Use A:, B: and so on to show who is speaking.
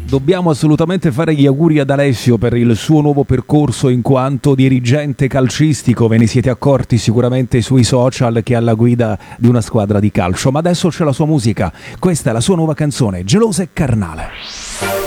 A: Dobbiamo assolutamente fare gli auguri ad Alessio per il suo nuovo percorso in quanto dirigente calcistico. Ve ne siete accorti sicuramente sui social che è alla guida di una squadra di calcio. Ma adesso c'è la sua musica. Questa è la sua nuova canzone, Gelosa e Carnale.